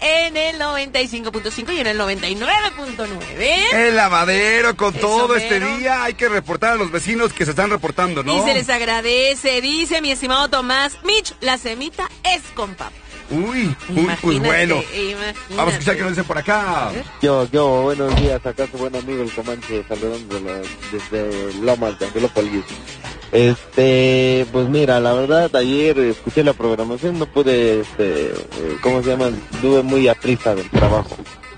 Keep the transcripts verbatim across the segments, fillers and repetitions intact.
en el noventa y cinco punto cinco y en el noventa y nueve punto nueve. El lavadero con Eso todo mero. este día. Hay que reportar a los vecinos que se están reportando, ¿no? Y se les agradece, dice mi estimado Tomás. Mitch, la semita es con papa. Uy, uy, pues bueno. Imagínate. Vamos a escuchar qué nos dice por acá. Yo, yo, buenos días, acá su buen amigo el Comanche, saludándola desde Lomas de Angelópolis. Este, pues mira, la verdad, ayer escuché la programación, no pude, este, ¿cómo se llama? Estuve muy a prisa del trabajo.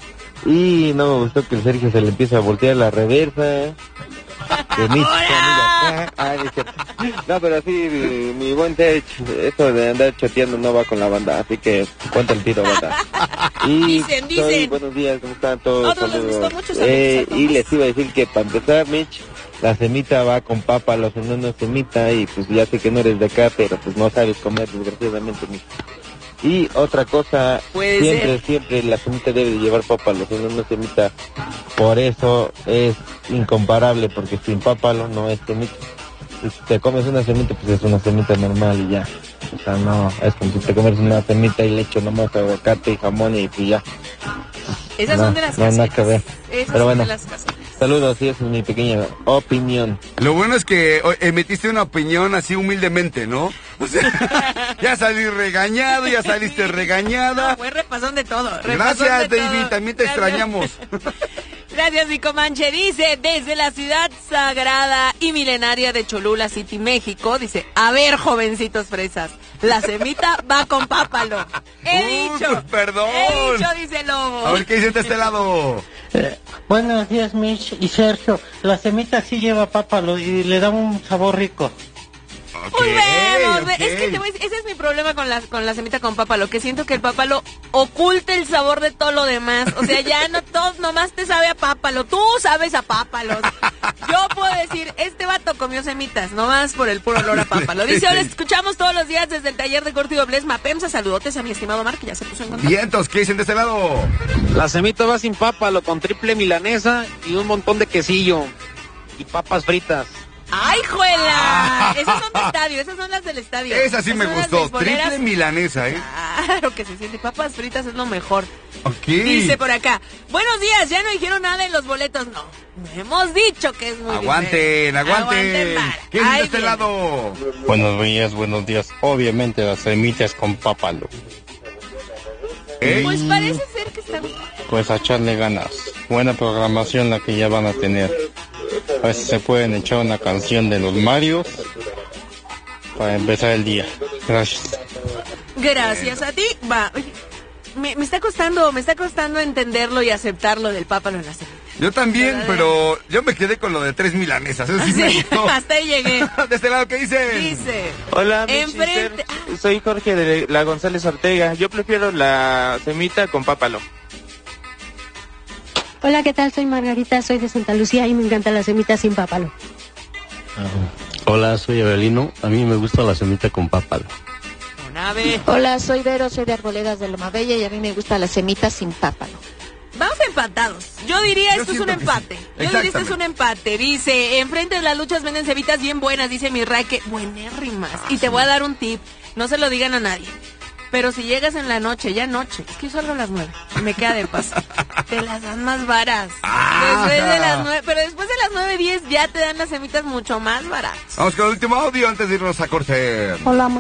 Y no me gustó que el Sergio se le empiece a voltear la reversa. Que mi acá. Ah, no, pero sí, mi, mi buen Tech, esto de andar choteando no va con la banda, así que cuenta el tiro, banda. Y dicen, soy, dicen. buenos días, ¿cómo están todos? Otros les gustó mucho saber eh, que y les iba a decir que para empezar, Mitch, la semita va con papa, los no no semita, y pues ya sé que no eres de acá, pero pues no sabes comer, desgraciadamente, Mitch. Y otra cosa, Puede siempre, ser. siempre la semita debe de llevar papa, los no no semita. Por eso es incomparable, porque sin pápalo no es semita. Si te comes una semita, pues es una semita normal y ya. O sea, no, es como si te comes una semita y le echo nomás aguacate y jamón y pues ya. Esas no, son de las no, nada caseras. que ver. Esas Pero son bueno, de las caseras. saludos, y esa es mi pequeña opinión. Lo bueno es que o, emitiste una opinión así humildemente, ¿no? O sea, ya salí regañado, ya saliste regañada. No, fue repasón de todo. repasón Gracias, de David, todo. también te Gracias. extrañamos. Gracias, mi Comanche. Dice, desde la ciudad sagrada y milenaria de Cholula City, México, dice, a ver, jovencitos fresas, la semita va con pápalo. He Uy, dicho. pues, perdón. He dicho, dice Lobo. A ver, ¿qué dicen de este lado? Eh, buenos días, Mitch y Sergio. La semita sí lleva pápalo y le da un sabor rico. Pues vemos, Ok, ve- es que te voy a decir, ese es mi problema con la, con la semita con pápalo, que siento que el pápalo oculta el sabor de todo lo demás. O sea, ya no todo, nomás te sabe a pápalo. Tú sabes a pápalos. Yo puedo decir, este vato comió semitas, nomás por el puro olor a pápalo. Dice, ahora escuchamos todos los días desde el taller de corte y doblez Mapemsa. Saludotes a mi estimado Mar, que ya se puso en contacto. Vientos, ¿qué dicen de este lado? La semita va sin pápalo, con triple milanesa y un montón de quesillo y papas fritas. ¡Ay, juela! Esas son del estadio, esas son las del estadio. Esa sí Esas me son las gustó. beisboleras. Triple milanesa, ¿eh? Claro que se siente. Papas fritas es lo mejor. Ok. Dice por acá, buenos días, ya no dijeron nada en los boletos. No, hemos dicho que es muy Aguanten, diferente. aguanten. vara. ¿Qué dicen de Ahí este viene. lado? Buenos días, buenos días. Obviamente las semitas con pápalo. ¿Eh? Pues parece ser que están... Pues a echarle ganas. Buena programación la que ya van a tener. A ver si se pueden echar una canción de los Marios para empezar el día. Gracias. Gracias a ti. Va, oye, me, me está costando, me está costando entenderlo y aceptarlo del pápalo en la semita. Yo también, ¿Verdad? pero yo me quedé con lo de tres milanesas. Eso sí me Sí, gustó. hasta ahí llegué. De este lado, ¿qué dicen? Dice, Hola, mi enfrente... sister. Soy Jorge de la González Ortega. Yo prefiero la semita con pápalo. Hola, ¿qué tal? Soy Margarita, soy de Santa Lucía y me encanta la semita sin pápalo. Hola, soy Evelino. A mí me gusta la semita con pápalo. Un ave. Hola, soy Vero, soy de Arboledas de Loma Bella y a mí me gusta la semita sin pápalo. Vamos empatados. Yo diría Yo esto es un siento que empate. sí. Yo diría esto es Exactamente. un empate. Dice, enfrente de las luchas venden cevitas bien buenas, dice mi raque. Buenérrimas. Ah, y te voy a dar un tip. No se lo digan a nadie. Pero si llegas en la noche, ya noche, es que yo salgo a las nueve, y me queda de paso, te las dan más varas. Ah. Después de las nueve, pero después de las nueve diez ya te dan las semitas mucho más baratas. Vamos con el último audio antes de irnos a corte. Hola,